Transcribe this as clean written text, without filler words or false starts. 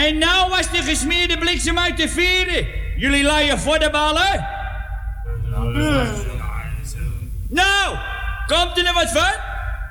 En nou was de gesmeerde bliksem uit de vierde. Jullie laaien voor de ballen? Nou, komt er nog wat van?